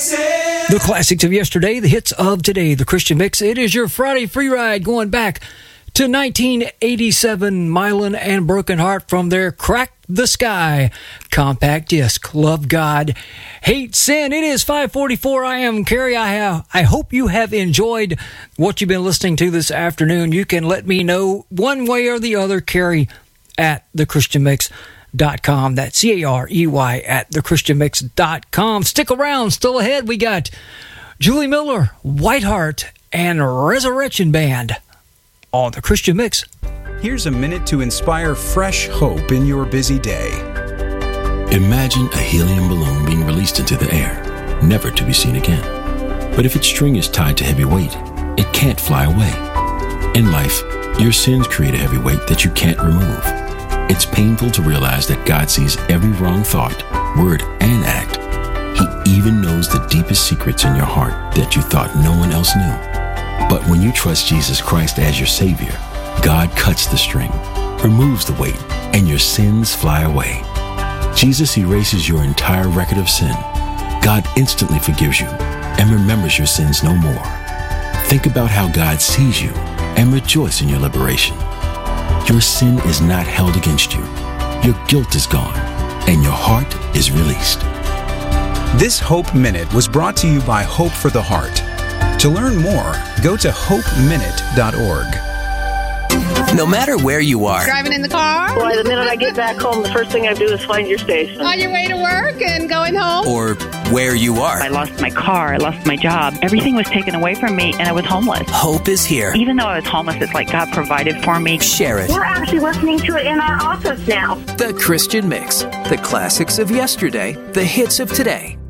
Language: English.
The classics of yesterday, the hits of today, the Christian Mix. It is your Friday free ride going back to 1987. Mylan and Broken Heart from their Crack the Sky compact disc. Love God, Hate Sin. It is 5:44. I am Kerry. I hope you have enjoyed what you've been listening to this afternoon. You can let me know one way or the other, Kerry at thechristianmix.com. That's Carey at thechristianmix.com. Stick around. Still ahead, we got Julie Miller, Whiteheart, and Resurrection Band on the Christian Mix. Here's a minute to inspire fresh hope in your busy day. Imagine a helium balloon being released into the air, never to be seen again. But if its string is tied to heavy weight, it can't fly away. In life, your sins create a heavy weight that you can't remove. It's painful to realize that God sees every wrong thought, word, and act. He even knows the deepest secrets in your heart that you thought no one else knew. But when you trust Jesus Christ as your Savior, God cuts the string, removes the weight, and your sins fly away. Jesus erases your entire record of sin. God instantly forgives you and remembers your sins no more. Think about how God sees you and rejoice in your liberation. Your sin is not held against you. Your guilt is gone, and your heart is released. This Hope Minute was brought to you by Hope for the Heart. To learn more, go to hopeminute.org. No matter where you are. Driving in the car? Boy, the minute I get back home, the first thing I do is find your station. On your way to work and going home? Or where you are. I lost my car. I lost my job. Everything was taken away from me, and I was homeless. Hope is here. Even though I was homeless, it's like God provided for me. Share it. We're actually listening to it in our office now. The Christian Mix. The classics of yesterday, the hits of today.